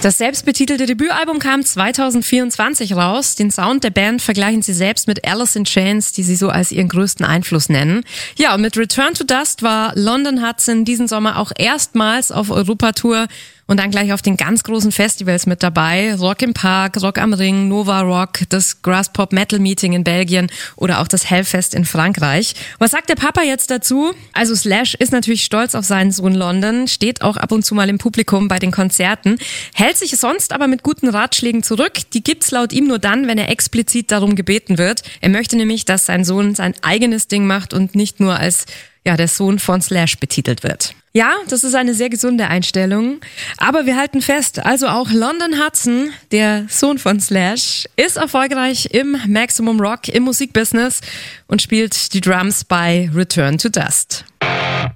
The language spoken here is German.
Das selbstbetitelte Debütalbum kam 2024 raus. Den Sound der Band vergleichen sie selbst mit Alice in Chains, die sie so als ihren größten Einfluss nennen. Ja, und mit Return to Dust war London Hudson diesen Sommer auch erstmals auf Europatour und dann gleich auf den ganz großen Festivals mit dabei. Rock im Park, Rock am Ring, Nova Rock, das Graspop Metal Meeting in Belgien oder auch das Hellfest in Frankreich. Was sagt der Papa jetzt dazu? Also Slash ist natürlich stolz auf seinen Sohn London, steht auch ab und zu mal im Publikum bei den Konzerten, hält sich sonst aber mit guten Ratschlägen zurück. Die gibt's laut ihm nur dann, wenn er explizit darum gebeten wird. Er möchte nämlich, dass sein Sohn sein eigenes Ding macht und nicht nur als der Sohn von Slash betitelt wird. Ja, das ist eine sehr gesunde Einstellung. Aber wir halten fest, also auch London Hudson, der Sohn von Slash, ist erfolgreich im Maximum Rock, im Musikbusiness und spielt die Drums bei Return to Dust.